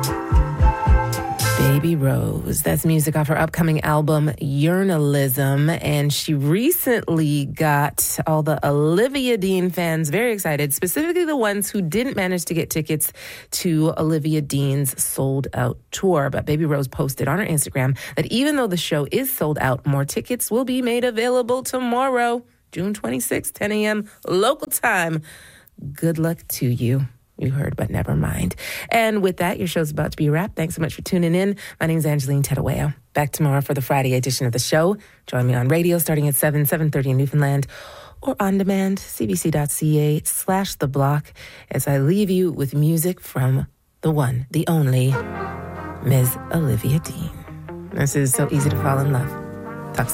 Baby Rose. That's music off her upcoming album, Yearnalism. And she recently got all the Olivia Dean fans very excited, specifically the ones who didn't manage to get tickets to Olivia Dean's sold out tour. But Baby Rose posted on her Instagram that even though the show is sold out, more tickets will be made available tomorrow, June 26th, 10 a.m. local time. Good luck to you. You heard, but never mind. And with that, your show's about to be wrapped. Thanks so much for tuning in. My name's Angeline Tedaweo. Back tomorrow for the Friday edition of the show. Join me on radio starting at 7:30 in Newfoundland, or on demand, cbc.ca/The Block, as I leave you with music from the one, the only, Ms. Olivia Dean. This is So Easy to Fall in Love.